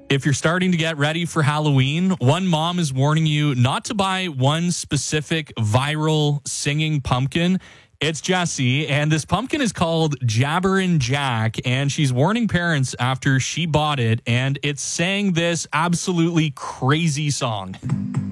If you're starting to get ready for Halloween, one mom is warning you not to buy one specific viral singing pumpkin. It's Jessie, and this pumpkin is called Jabberin' Jack, and she's warning parents after she bought it, and it's sang this absolutely crazy song.